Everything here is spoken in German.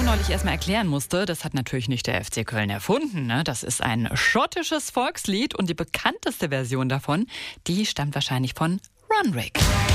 neulich erstmal erklären musste, das hat natürlich nicht der FC Köln erfunden. Ne? Das ist ein schottisches Volkslied und die bekannteste Version davon, die stammt wahrscheinlich von Runrig.